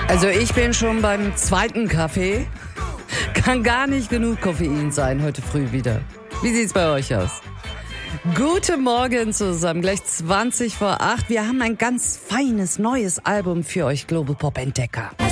Also ich bin schon beim zweiten Kaffee. Kann gar nicht genug Koffein sein heute früh wieder. Wie sieht's bei euch aus? Guten Morgen zusammen, gleich 20 vor 8. Wir haben ein ganz feines neues Album für euch, Global Pop Entdecker.